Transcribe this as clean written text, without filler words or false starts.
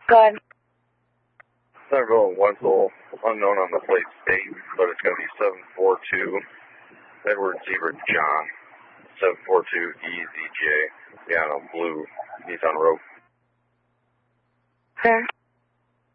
Go ahead. Centerville and Wenzel, unknown on the plate state, but it's going to be 742 Edward Zebra John, 742 EZJ, yeah, on blue Nissan Rogue. Okay.